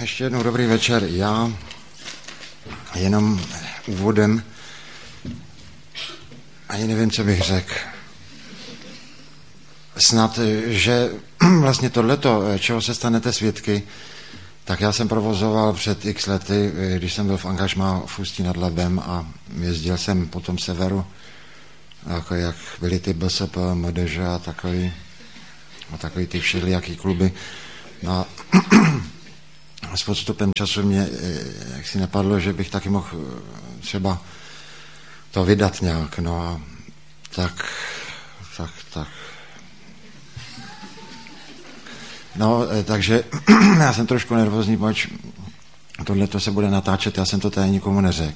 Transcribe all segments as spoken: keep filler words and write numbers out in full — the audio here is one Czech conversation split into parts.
ještě jednou dobrý večer. Já jenom úvodem ani nevím, co bych řekl. Snad, že vlastně tohleto, čeho se stanete svědky, tak já jsem provozoval před x lety, když jsem byl v angažmá v Ústí nad Labem a jezdil jsem po tom severu, jako jak byly ty B S P, M D Ž a takový, a takový ty všelijaký kluby. No a s podstupem času mě jak si napadlo, že bych taky mohl třeba to vydat nějak, no a tak, tak, tak. No, takže já jsem trošku nervózní, poč tohle to se bude natáčet, já jsem to tady nikomu neřekl.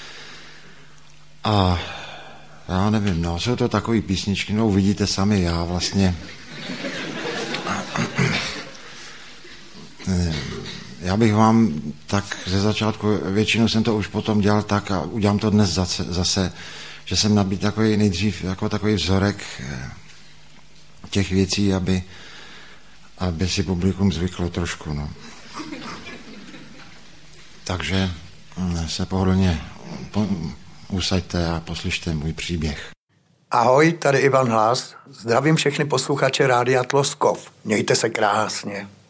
A já nevím, no, jsou to takové písničky, no uvidíte sami, já vlastně já bych vám tak ze začátku, většinou jsem to už potom dělal tak a udělám to dnes zase, zase že jsem nabít takový nejdřív jako takový vzorek těch věcí, aby, aby si publikum zvyklo trošku, no. Takže se pohodlně usaďte a poslyšte můj příběh. Ahoj, tady Ivan Hlas. Zdravím všechny posluchače Rádia Tloskov. Mějte se krásně.